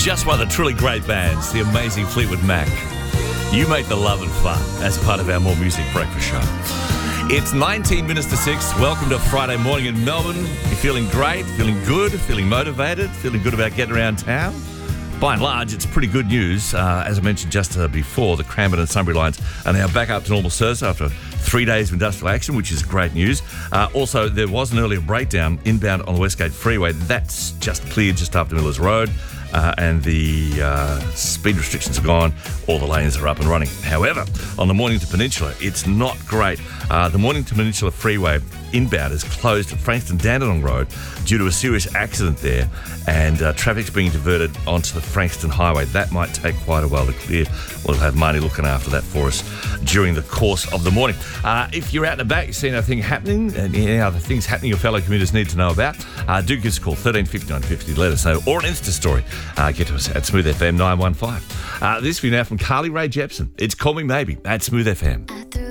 Just one of the truly great bands, the amazing Fleetwood Mac. You make the love and fun as part of our More Music Breakfast Show. It's 19 minutes to 6. Welcome to Friday morning in Melbourne. You're feeling great, feeling good, feeling motivated, feeling good about getting around town. By and large, it's pretty good news. As I mentioned just before, the Cranbourne and Sunbury lines are now back up to normal service after 3 days of industrial action, which is great news. Also, there was an earlier breakdown inbound on the Westgate Freeway. That's just cleared just after Millers Road. And the speed restrictions are gone. All the lanes are up and running. However, on the Mornington Peninsula, it's not great. The Mornington Peninsula Freeway inbound is closed at Frankston-Dandenong Road due to a serious accident there, and traffic's being diverted onto the Frankston Highway. That might take quite a while to clear. We'll have Marnie looking after that for us during the course of the morning. If you're out and about, you see anything happening, and any other things happening your fellow commuters need to know about, do give us a call, 135950, let us know, or an Insta story. Get to us at Smooth FM 915. This will be now from Carly Rae Jepsen. It's Call Me Maybe at Smooth FM.